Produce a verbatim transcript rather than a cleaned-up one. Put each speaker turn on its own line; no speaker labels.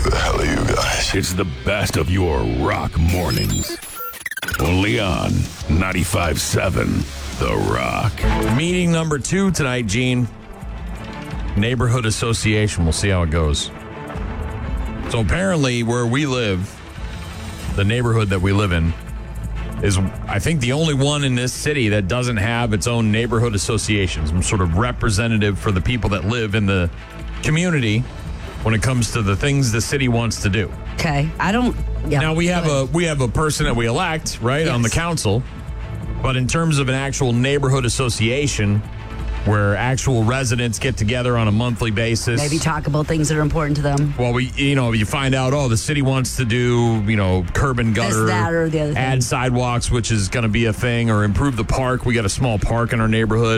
the hell are you guys?
It's the best of your rock mornings. Only on ninety-five seven The Rock.
Meeting number two tonight, Gene. Neighborhood Association. We'll see how it goes. So apparently where we live, the neighborhood that we live in, is, I think, the only one in this city that doesn't have its own neighborhood association, some sort of representative for the people that live in the community when it comes to the things the city wants to do.
Okay, I don't. Yeah,
now we have a we have a person that we elect, right,
yes.
on the council, but in terms of an actual neighborhood association, where actual residents get together on a monthly basis.
Maybe talk about things that are important to them.
Well, we, you know, you find out, oh, the city wants to do, you know, curb and gutter,
this, that, or the other thing.
Add sidewalks, which is going to be a thing, or improve the park. We got a small park in our neighborhood.